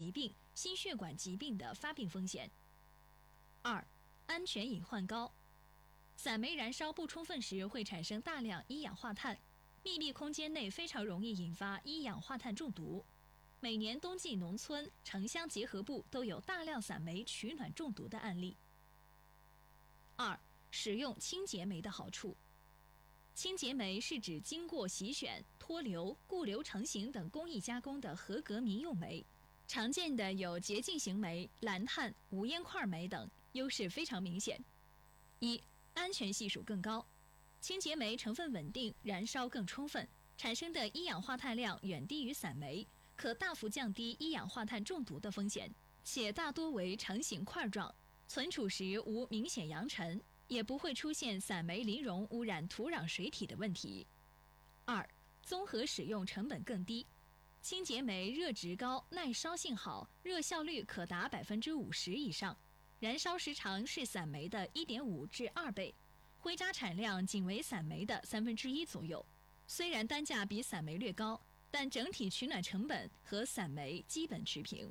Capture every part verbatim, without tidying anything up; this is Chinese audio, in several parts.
疾病、心血管疾病的发病风险。二、安全隐患高。散煤燃烧不充分时会产生大量一氧化碳，密闭空间内非常容易引发一氧化碳中毒。每年冬季农村、城乡结合部都有大量散煤取暖中毒的案例。二、使用清洁煤的好处。清洁煤是指经过洗选、脱硫、固硫成型等工艺加工的合格民用煤。常见的有洁净型煤、蓝碳、无烟块煤等，优势非常明显。一、安全系数更高。清洁煤成分稳定，燃烧更充分，产生的一氧化碳量远低于散煤，可大幅降低一氧化碳中毒的风险，且大多为成型块状，存储时无明显扬尘，也不会出现散煤磷溶污染土壤水体的问题。二、综合使用成本更低。清洁煤热值高，耐烧性好，热效率可达百分之五十以上，燃烧时长是散煤的一点五至二倍，灰渣产量仅为散煤的三分之一左右。虽然单价比散煤略高，但整体取暖成本和散煤基本持平。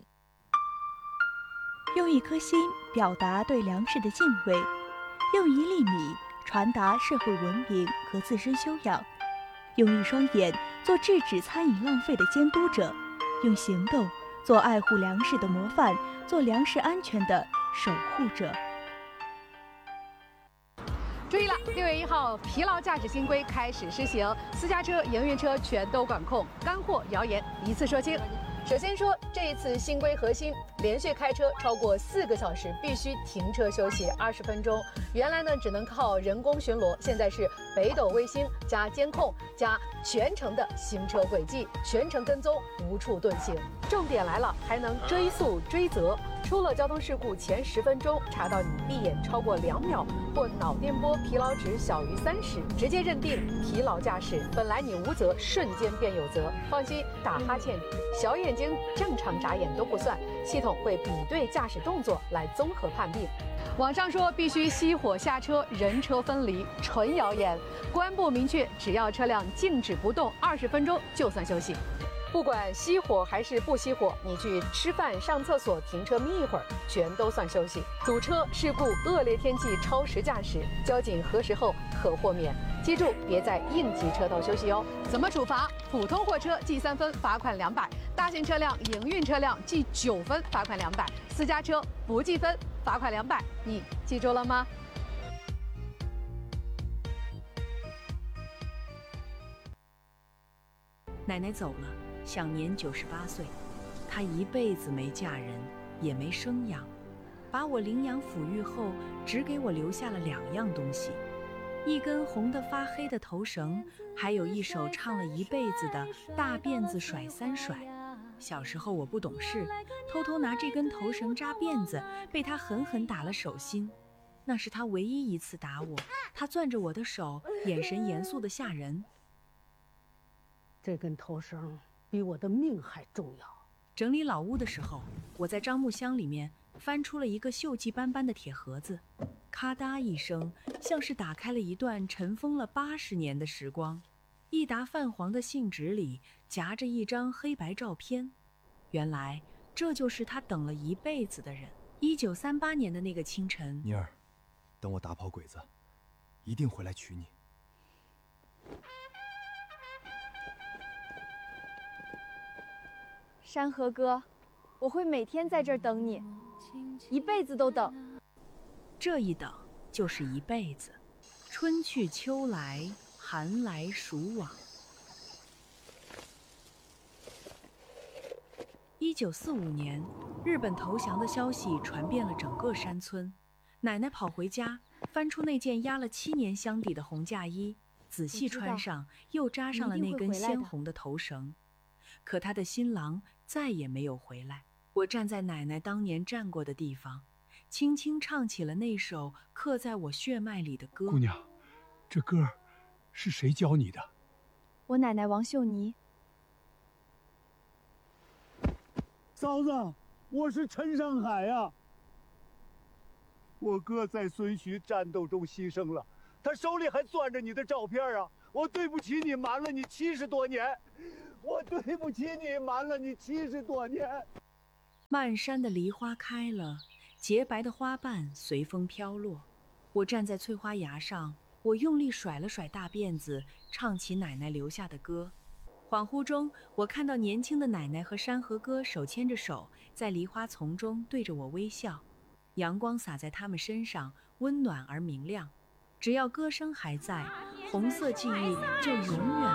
用一颗心表达对粮食的敬畏，用一粒米传达社会文明和自身修养，用一双眼做制止餐饮浪费的监督者，用行动做爱护粮食的模范，做粮食安全的守护者。 注意了，六月一号，疲劳驾驶新规开始施行，私家车、营运车全都管控，干货谣言一次说清。首先说，这一次新规核心，连续开车超过四个小时必须停车休息二十分钟。原来呢只能靠人工巡逻，现在是北斗卫星加监控加全程的行车轨迹，全程跟踪，无处遁形。重点来了，还能追溯追责。出了交通事故前十分钟查到你闭眼超过两秒或脑电波疲劳值小于三十，直接认定疲劳驾驶。本来你无责，瞬间便有责。放心，打哈欠、小眼睛正常眨眼都不算，系统会比对驾驶动作来综合判定。网上说必须熄火下车，人车分离，纯谣言。公安部明确，只要车辆静止不动二十分钟就算休息。不管熄火还是不熄火，你去吃饭、上厕所、停车眯一会儿，全都算休息。堵车、事故、恶劣天气、超时驾驶，交警核实后可豁免。记住，别在应急车道休息哦。怎么处罚？普通货车记三分，罚款两百；大型车辆、营运车辆记九分，罚款两百；私家车不记分，罚款两百。你记住了吗？ 奶奶走了，享年九十八岁。她一辈子没嫁人，也没生养，把我领养抚育后，只给我留下了两样东西：一根红得发黑的头绳，还有一首唱了一辈子的大辫子甩三甩。小时候我不懂事，偷偷拿这根头绳扎辫子，被她狠狠打了手心。那是她唯一一次打我，她攥着我的手，眼神严肃得吓人。 这根头绳比我的命还重要。 整理老屋的时候，我在樟木箱里面翻出了一个锈迹斑斑的铁盒子，咔嗒一声，像是打开了一段尘封了八十年的时光。一沓泛黄的信纸里夹着一张黑白照片，原来这就是他等了一辈子的人。一九三八年的那个清晨， 妮儿，等我打跑鬼子，一定回来娶你。 山河哥，我会每天在这儿等你，一辈子都等。 这一等就是一辈子，春去秋来，寒来暑往。一九四五年，日本投降的消息传遍了整个山村。奶奶跑回家，翻出那件压了七年箱底的红嫁衣，仔细穿上，又扎上了那根鲜红的头绳。可她的新郎再也没有回来。我站在奶奶当年站过的地方，轻轻唱起了那首刻在我血脉里的歌。 姑娘，这歌是谁教你的？ 我奶奶王秀妮。 嫂子，我是陈上海呀、啊。我哥在孙徐战斗中牺牲了，他手里还攥着你的照片啊！我对不起你，瞒了你七十多年。我对不起你，瞒了你七十多年。 漫山的梨花开了，洁白的花瓣随风飘落。我站在翠花崖上，我用力甩了甩大辫子，唱起奶奶留下的歌。恍惚中，我看到年轻的奶奶和山河哥手牵着手，在梨花丛中对着我微笑。阳光洒在他们身上，温暖而明亮。只要歌声还在，红色记忆就永远